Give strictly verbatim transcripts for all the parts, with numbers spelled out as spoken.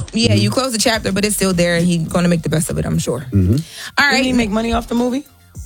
Yeah, mm-hmm. you close the chapter, but it's still there, and he's going to make the best of it, I'm sure. Mm-hmm. All right. Didn't he make money off the movie?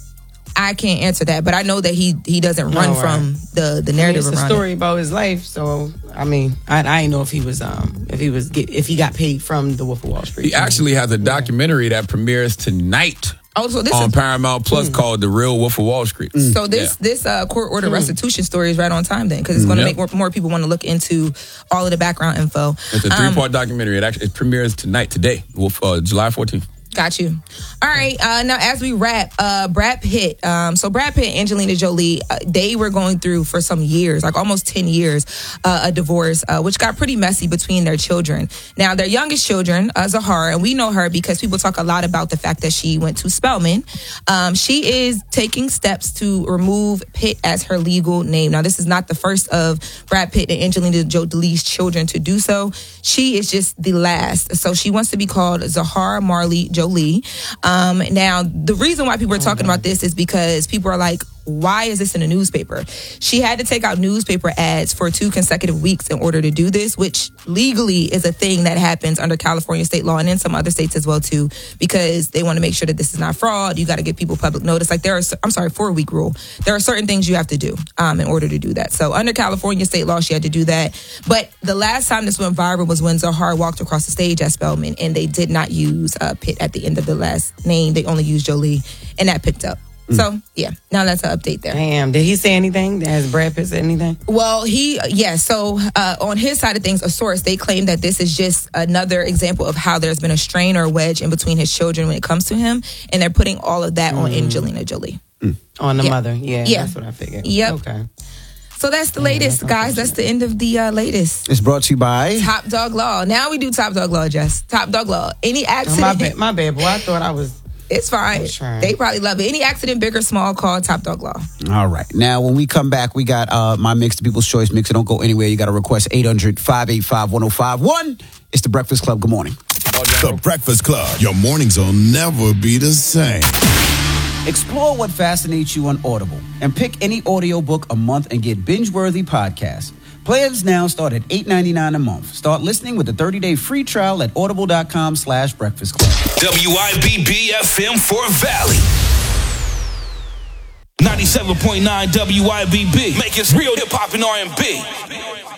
I can't answer that, but I know that he he doesn't run oh, right. from the the narrative. I mean, it's a around story it. about his life, so I mean, I I didn't know if he was um if he was get, if he got paid from the Wolf of Wall Street. He actually has a documentary yeah. that premieres tonight. Oh, so this on is, Paramount Plus mm. called The Real Wolf of Wall Street. Mm. So this yeah. this uh, court order mm. restitution story is right on time then, because it's going to yep. make more, more people want to look into all of the background info. It's a three part um, documentary. It actually it premieres tonight today, Wolf, uh, July fourteenth. Got you. All right. Uh, now, as we wrap, uh, Brad Pitt. Um, so Brad Pitt and Angelina Jolie, uh, they were going through for some years, like almost ten years, uh, a divorce, uh, which got pretty messy between their children. Now, their youngest children, uh, Zahara, and we know her because people talk a lot about the fact that she went to Spelman. Um, she is taking steps to remove Pitt as her legal name. Now, this is not the first of Brad Pitt and Angelina Jolie's children to do so. She is just the last. So she wants to be called Zahara Marley Jolie. Jolie. Um, now, the reason why people are talking about this is because people are like, why is this in a newspaper? She had to take out newspaper ads for two consecutive weeks in order to do this, which legally is a thing that happens under California state law and in some other states as well, too, because they want to make sure that this is not fraud. You got to give people public notice. Like there are, I'm sorry, four week rule. There are certain things you have to do um, in order to do that. So under California state law, she had to do that. But the last time this went viral was when Zahara walked across the stage at Spelman, and they did not use uh, Pitt at the end of the last name. They only used Jolie, and that picked up. So, yeah, now that's an update there. Damn, did he say anything? Has Brad Pitt said anything? Well, he, yeah, so uh, on his side of things, a source, they claim that this is just another example of how there's been a strain or a wedge in between his children when it comes to him, and they're putting all of that mm. on Angelina Jolie. Mm. On the yeah. mother, yeah, yeah, that's what I figured. Yep. Okay. So that's the latest, yeah, guys. That's the end of the uh, latest. It's brought to you by Top Dog Law. Now we do Top Dog Law, Jess. Top Dog Law. Any accident... Oh, my, bad, my bad, boy. I thought I was... It's fine. They probably love it. Any accident, big or small, call Top Dog Law. All right. Now, when we come back, we got uh, my mix, the People's Choice mix. So don't go anywhere. You got to request eight hundred, five eight five, one oh five one. It's The Breakfast Club. Good morning. The Breakfast Club. Your mornings will never be the same. Explore what fascinates you on Audible and pick any audiobook a month and get binge-worthy podcasts. Plans now start at eight ninety-nine a month. Start listening with a thirty-day free trial at audible.com slash breakfast club. W I B B F M for Valley. ninety-seven point nine W I B B. Make it real hip-hop and R and B.